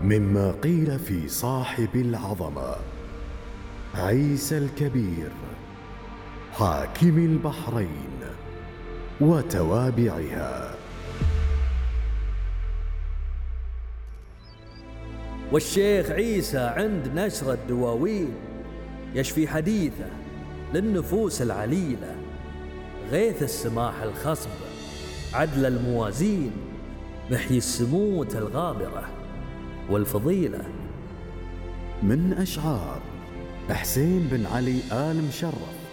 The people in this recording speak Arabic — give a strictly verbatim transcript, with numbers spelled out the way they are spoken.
مما قيل في صاحب العظمة عيسى الكبير حاكم البحرين وتوابعها. والشيخ عيسى عند نشر الدواوين يشفي حديثه للنفوس العليلة، غيث السماح الخصب عدل الموازين، محيي السموت الغابرة والفضيلة. من أشعار حسين بن علي آل مشرف.